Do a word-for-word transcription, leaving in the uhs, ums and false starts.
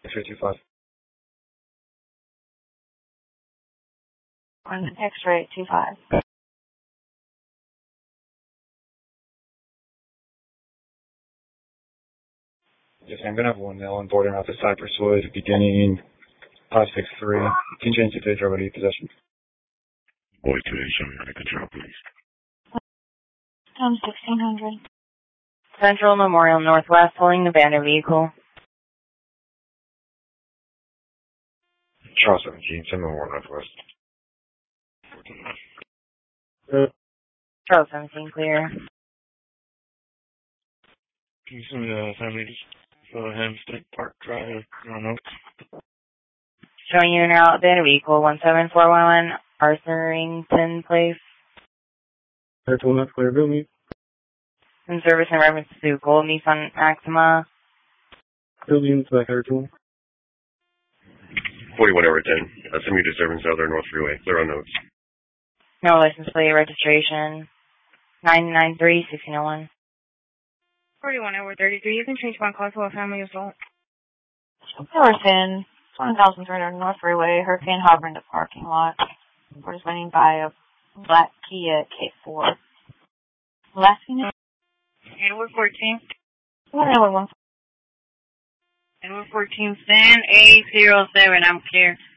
X-ray two five. On X-ray two five. Yes, I'm going to have one now on board and out to Cypress Wood beginning five six three. Contingency page already possession. Boy, two eight, show me how to control, please. Times sixteen hundred. Central Memorial Northwest, holding the abandoned vehicle. Charles seventeen, Central Memorial Northwest. Uh, Charles seventeen, clear. Can you send me the family for Hempstead Park Drive, Roanoke? Showing you now abandoned vehicle one seven four one one, Arthurrington Place. Air tool not clear, bill me. In service in reference to Gold Nissan Maxima. Bill me back air tool. forty-one over ten. Uh, send me disturbance Southern North Freeway. Clear on notes. No license plate registration. nine nine three, sixteen oh one. forty-one over thirty-three. You can change my call to a family assault. Harrison, one thousand three hundred North Freeway, Hurricane hovering the parking lot. We're just waiting by a black Kia K four. Last unit? Edward fourteen. One one one. Edward fourteen, Stan A zero seven. I'm clear.